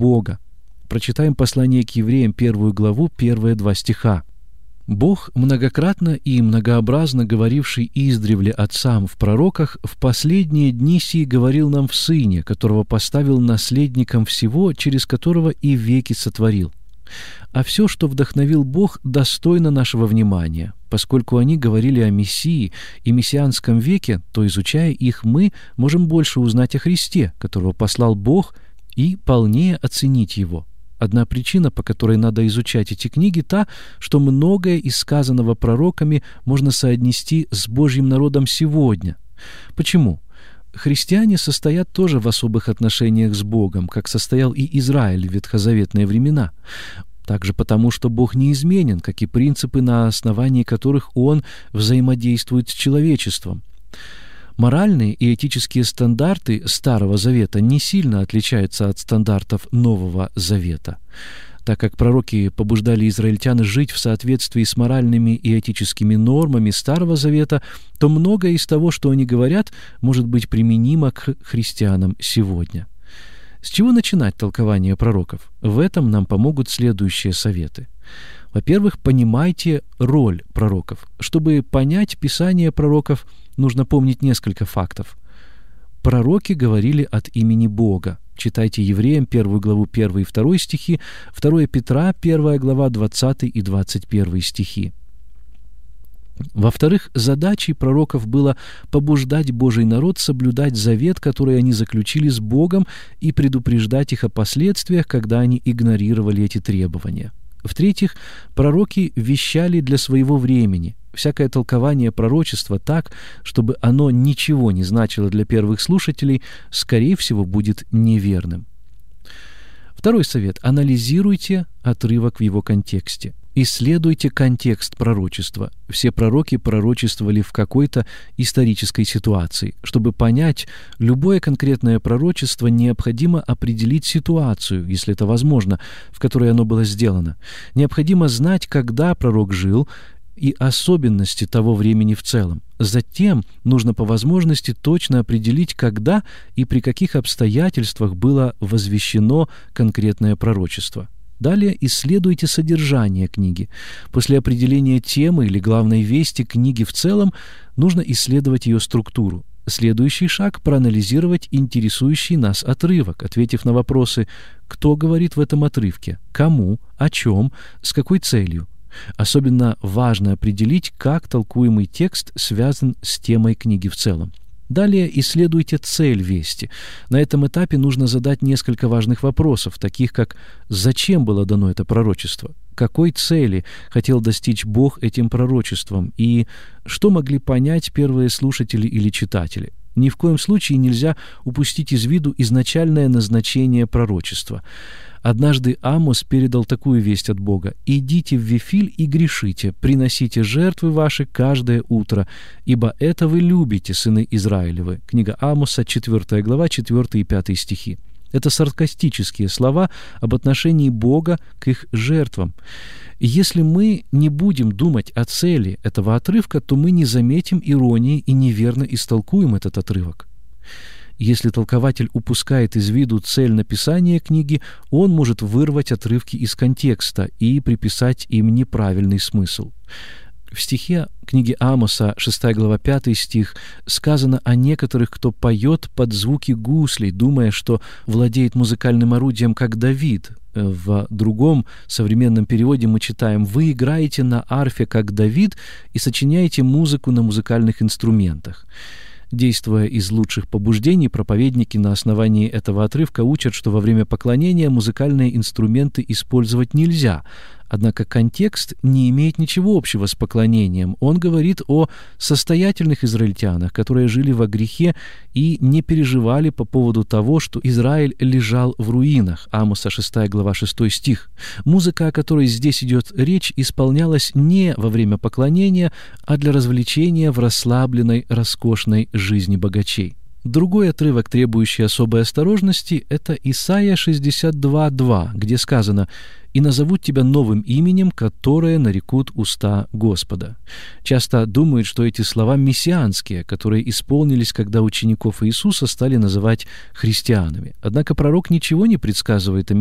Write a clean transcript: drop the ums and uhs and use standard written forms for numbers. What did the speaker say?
Бога. Прочитаем послание к евреям, 1 главу, первые 2 стиха. «Бог, многократно и многообразно говоривший издревле отцам в пророках, в последние дни сии говорил нам в Сыне, которого поставил наследником всего, через которого и веки сотворил. А все, что вдохновил Бог, достойно нашего внимания. Поскольку они говорили о Мессии и мессианском веке, то, изучая их, мы можем больше узнать о Христе, которого послал Бог, и полнее оценить Его». Одна причина, по которой надо изучать эти книги, та, что многое из сказанного пророками можно соотнести с Божьим народом сегодня. Почему? Христиане состоят тоже в особых отношениях с Богом, как состоял и Израиль в ветхозаветные времена. Также потому, что Бог неизменен, как и принципы, на основании которых Он взаимодействует с человечеством. Моральные и этические стандарты Старого Завета не сильно отличаются от стандартов Нового Завета. Так как пророки побуждали израильтян жить в соответствии с моральными и этическими нормами Старого Завета, то многое из того, что они говорят, может быть применимо к христианам сегодня. С чего начинать толкование пророков? В этом нам помогут следующие советы. Во-первых, понимайте роль пророков. Чтобы понять Писание пророков, нужно помнить несколько фактов. Пророки говорили от имени Бога. Читайте Евреям 1 главу 1 и 2 стихи, 2 Петра 1 глава 20 и 21 стихи. Во-вторых, задачей пророков было побуждать Божий народ соблюдать завет, который они заключили с Богом, и предупреждать их о последствиях, когда они игнорировали эти требования. В-третьих, пророки вещали для своего времени. Всякое толкование пророчества так, чтобы оно ничего не значило для первых слушателей, скорее всего, будет неверным. Второй совет. Анализируйте отрывок в его контексте. Исследуйте контекст пророчества. Все пророки пророчествовали в какой-то исторической ситуации. Чтобы понять любое конкретное пророчество, необходимо определить ситуацию, если это возможно, в которой оно было сделано. Необходимо знать, когда пророк жил, и особенности того времени в целом. Затем нужно по возможности точно определить, когда и при каких обстоятельствах было возвещено конкретное пророчество. Далее исследуйте содержание книги. После определения темы или главной вести книги в целом нужно исследовать ее структуру. Следующий шаг – проанализировать интересующий нас отрывок, ответив на вопросы: кто говорит в этом отрывке, кому, о чем, с какой целью. Особенно важно определить, как толкуемый текст связан с темой книги в целом. Далее исследуйте цель вести. На этом этапе нужно задать несколько важных вопросов, таких как: зачем было дано это пророчество, какой цели хотел достичь Бог этим пророчеством, и что могли понять первые слушатели или читатели. Ни в коем случае нельзя упустить из виду изначальное назначение пророчества. Однажды Амос передал такую весть от Бога: «Идите в Вифиль и грешите, приносите жертвы ваши каждое утро, ибо это вы любите, сыны Израилевы». Книга Амоса, 4 глава, 4 и 5 стихи. Это саркастические слова об отношении Бога к их жертвам. И если мы не будем думать о цели этого отрывка, то мы не заметим иронии и неверно истолкуем этот отрывок. Если толкователь упускает из виду цель написания книги, он может вырвать отрывки из контекста и приписать им неправильный смысл. В стихе книги Амоса, 6 глава, 5 стих, сказано о некоторых, кто поет под звуки гуслей, думая, что владеет музыкальным орудием, как Давид. В другом современном переводе мы читаем: «Вы играете на арфе, как Давид, и сочиняете музыку на музыкальных инструментах». Действуя из лучших побуждений, проповедники на основании этого отрывка учат, что во время поклонения музыкальные инструменты использовать нельзя. Однако контекст не имеет ничего общего с поклонением. Он говорит о состоятельных израильтянах, которые жили во грехе и не переживали по поводу того, что Израиль лежал в руинах. Амоса 6 глава 6 стих. Музыка, о которой здесь идет речь, исполнялась не во время поклонения, а для развлечения в расслабленной, роскошной жизни богачей. Другой отрывок, требующий особой осторожности, это Исайя 62:2, где сказано: «И назовут тебя новым именем, которое нарекут уста Господа». Часто думают, что эти слова мессианские, которые исполнились, когда учеников Иисуса стали называть христианами. Однако пророк ничего не предсказывает о